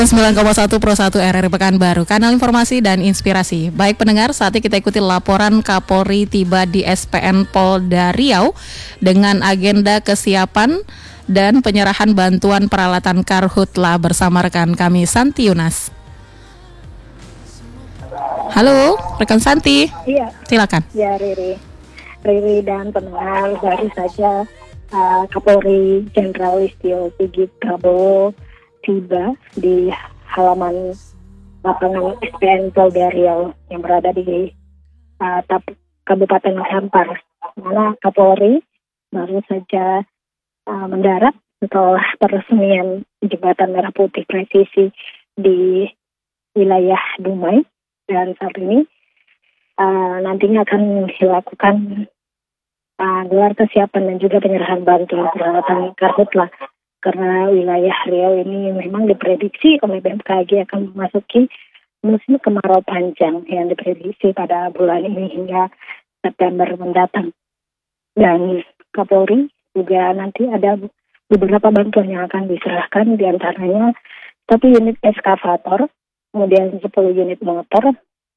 9,1 Pro 1 RRI Pekanbaru, kanal informasi dan inspirasi. Baik pendengar, saatnya kita ikuti laporan Kapolri tiba di SPN Polda Riau dengan agenda kesiapan dan penyerahan bantuan peralatan Karhutla bersama rekan kami Santi Yunas. Halo, rekan Santi. Iya. Silakan. Ya, Riri dan pendengar, baru saja Kapolri Jenderal Listio Sigit Prabowo tiba di halaman lapangan SPN Polda Riau yang berada di Kabupaten Kampar, mana Kapolri baru saja mendarat setelah peresmian jembatan merah putih presisi di wilayah Dumai, dan saat ini nantinya akan dilakukan gelar kesiapan dan juga penyerahan bantuan peralatan Karhutla. Karena wilayah Riau ini memang diprediksi oleh BMKG akan memasuki musim kemarau panjang yang diprediksi pada bulan ini hingga September mendatang. Dan Kapolri juga nanti ada beberapa bantuan yang akan diserahkan, diantaranya 1 unit eskavator, kemudian 10 unit motor,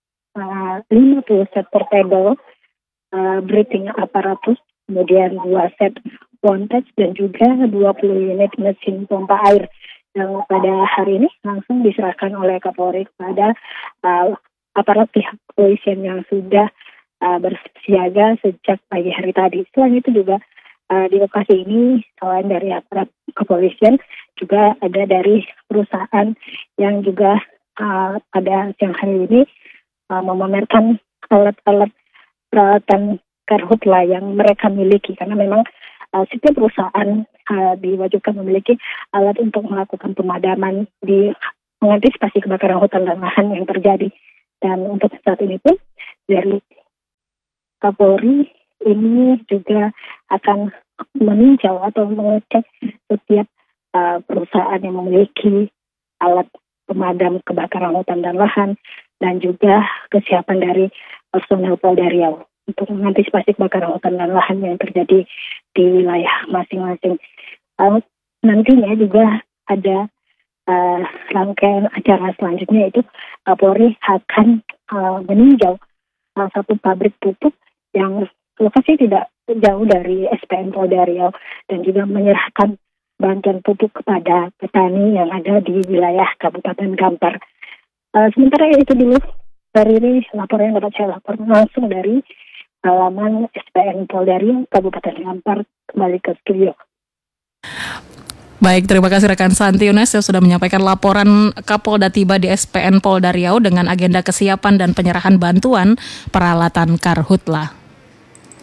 50 set portable breathing apparatus, kemudian 2 set pontage dan juga 20 unit mesin pompa air yang pada hari ini langsung diserahkan oleh Kapolri kepada aparat pihak kepolisian yang sudah bersiaga sejak pagi hari tadi. Selain itu juga di lokasi ini selain dari aparat kepolisian juga ada dari perusahaan yang juga pada siang hari ini memamerkan alat-alat peralatan Karhutla yang mereka miliki, karena memang setiap perusahaan diwajibkan memiliki alat untuk melakukan pemadaman di mengantisipasi kebakaran hutan dan lahan yang terjadi. Dan untuk saat ini pun dari Kapolri ini juga akan meninjau atau mengecek setiap perusahaan yang memiliki alat pemadam kebakaran hutan dan lahan dan juga kesiapan dari personel Polda Riau untuk mengantisipasi kebakaran hutan dan lahan yang terjadi di wilayah masing-masing. Nantinya juga ada rangkaian acara selanjutnya, yaitu Kapolri akan meninjau salah satu pabrik pupuk yang lokasi tidak jauh dari SPN Polda Riau dan juga menyerahkan bantuan pupuk kepada petani yang ada di wilayah Kabupaten Kampar. Sementara itu dulu dari ini laporan yang dapat saya laporkan langsung dari halaman SPN Polda Riau Kabupaten Kampar. Kembali ke studio. Baik, terima kasih rekan Santi Yunas yang sudah menyampaikan laporan Kapolda tiba di SPN Polda Riau dengan agenda kesiapan dan penyerahan bantuan peralatan Karhutla.